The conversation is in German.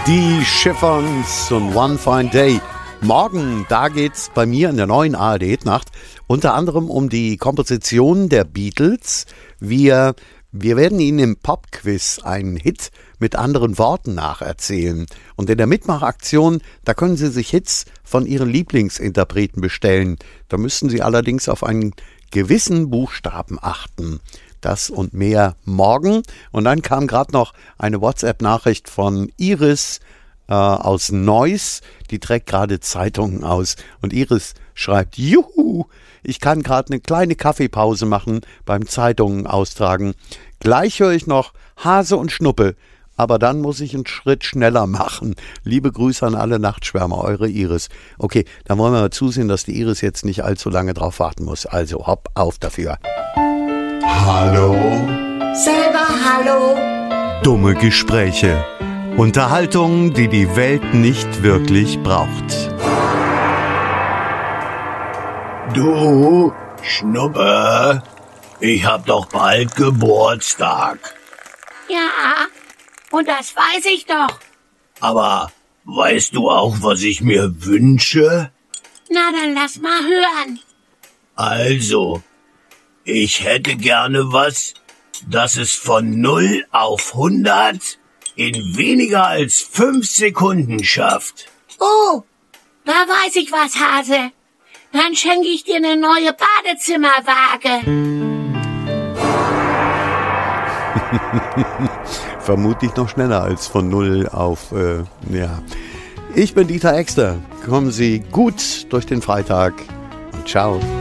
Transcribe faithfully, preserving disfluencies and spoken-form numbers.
Die Chiffons und One Fine Day. Morgen, da geht's bei mir in der neuen A R D-Nacht unter anderem um die Komposition der Beatles. Wir, wir werden Ihnen im Popquiz einen Hit mit anderen Worten nacherzählen. Und in der Mitmachaktion, da können Sie sich Hits von Ihren Lieblingsinterpreten bestellen. Da müssen Sie allerdings auf einen gewissen Buchstaben achten. Das und mehr morgen. Und dann kam gerade noch eine WhatsApp-Nachricht von Iris äh, aus Neuss. Die trägt gerade Zeitungen aus. Und Iris schreibt, juhu, ich kann gerade eine kleine Kaffeepause machen beim Zeitungen austragen. Gleich höre ich noch Hase und Schnuppe. Aber dann muss ich einen Schritt schneller machen. Liebe Grüße an alle Nachtschwärmer, eure Iris. Okay, dann wollen wir mal zusehen, dass die Iris jetzt nicht allzu lange drauf warten muss. Also hopp auf dafür. Hallo? Selber hallo? Dumme Gespräche. Unterhaltung, die die Welt nicht wirklich braucht. Du, Schnuppe, ich hab doch bald Geburtstag. Ja, und das weiß ich doch. Aber weißt du auch, was ich mir wünsche? Na, dann lass mal hören. Also, ich hätte gerne was, das es von null auf hundert in weniger als fünf Sekunden schafft. Oh, da weiß ich was, Hase. Dann schenke ich dir eine neue Badezimmerwaage. Vermutlich noch schneller als von null auf, äh, ja. Ich bin Dieter Exter. Kommen Sie gut durch den Freitag und ciao.